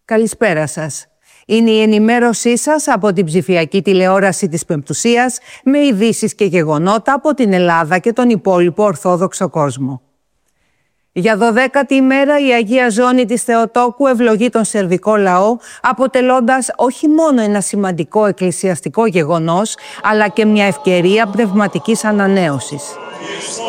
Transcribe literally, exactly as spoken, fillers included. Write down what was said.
Καλησπέρα σας. Είναι η ενημέρωσή σας από την ψηφιακή τηλεόραση της Πεμπτουσίας με ειδήσεις και γεγονότα από την Ελλάδα και τον υπόλοιπο Ορθόδοξο κόσμο. Για δωδέκατη ημέρα η Αγία Ζώνη της Θεοτόκου ευλογεί τον σερβικό λαό, αποτελώντας όχι μόνο ένα σημαντικό εκκλησιαστικό γεγονός, αλλά και μια ευκαιρία πνευματικής ανανέωσης.